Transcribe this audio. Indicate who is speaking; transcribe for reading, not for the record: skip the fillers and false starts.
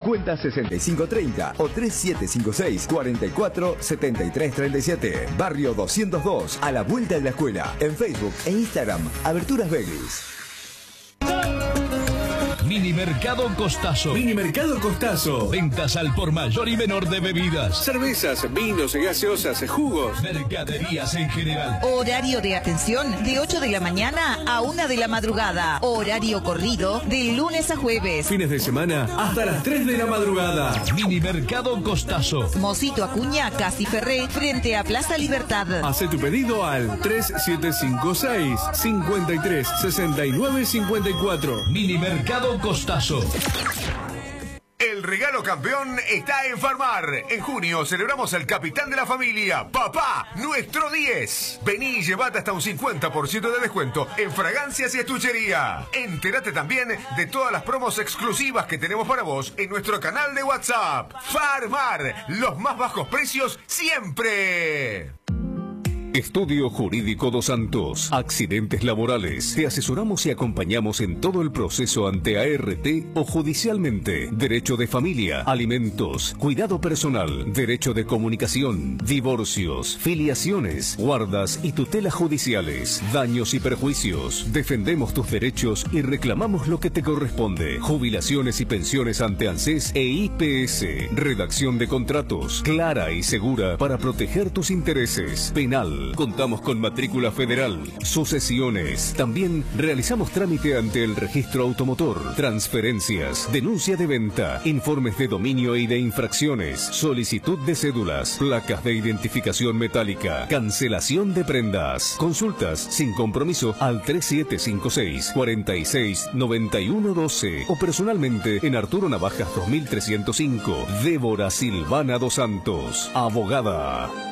Speaker 1: 50 65 30 o 3756 44 73 37. Barrio 202, a la vuelta de la escuela. En Facebook e Instagram, Aberturas Belis.
Speaker 2: Minimercado Costazo.
Speaker 3: Minimercado Costazo.
Speaker 2: Ventas al por mayor y menor de bebidas.
Speaker 3: Cervezas, vinos, gaseosas, jugos.
Speaker 2: Mercaderías en general.
Speaker 4: Horario de atención de 8 de la mañana a 1 de la madrugada. Horario corrido de lunes a jueves.
Speaker 3: Fines de semana hasta las 3 de la madrugada.
Speaker 2: Minimercado Costazo.
Speaker 4: Mosito Acuña, Casi Ferré, frente a Plaza Libertad.
Speaker 3: Hacé tu pedido al 3756 53 69 54.
Speaker 2: Minimercado Costazo.
Speaker 5: El regalo campeón está en Farmar. En junio celebramos al capitán de la familia, papá, nuestro 10. Vení y llevate hasta un 50% de descuento en fragancias y estuchería. Entérate también de todas las promos exclusivas que tenemos para vos en nuestro canal de WhatsApp. Farmar, los más bajos precios siempre.
Speaker 6: Estudio Jurídico Dos Santos. Accidentes laborales. Te asesoramos y acompañamos en todo el proceso ante ART o judicialmente. Derecho de familia, alimentos, cuidado personal, derecho de comunicación, divorcios, filiaciones, guardas y tutelas judiciales, daños y perjuicios. Defendemos tus derechos y reclamamos lo que te corresponde. Jubilaciones y pensiones ante ANSES e IPS. Redacción de contratos clara y segura para proteger tus intereses. Penal. Contamos con matrícula federal, sucesiones. También realizamos trámite ante el registro automotor, transferencias, denuncia de venta, informes de dominio y de infracciones, solicitud de cédulas, placas de identificación metálica, cancelación de prendas. Consultas sin compromiso al 3756 46 91 12 o personalmente en Arturo Navajas 2305. Débora Silvana Dos Santos, abogada.